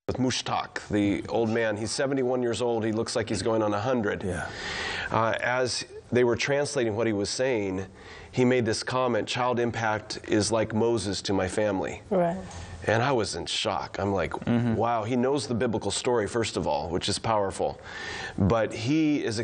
with Mushtaq, the old man. He's 71 years old. He looks like he's going on 100. Yeah. As they were translating what he was saying, he made this comment, child impact is like Moses to my family. Right. And I was in shock. I'm like, wow, he knows the biblical story, first of all, which is powerful. But he is